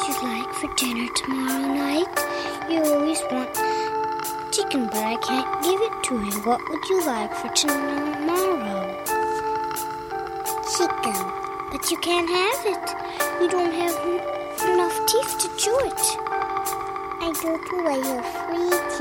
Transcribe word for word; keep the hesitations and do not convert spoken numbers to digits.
you like for dinner tomorrow night? You always want chicken, but I can't give it to you. What would you like for tomorrow? Chicken. But you can't have it. You don't have n- enough teeth to chew it. I go to a free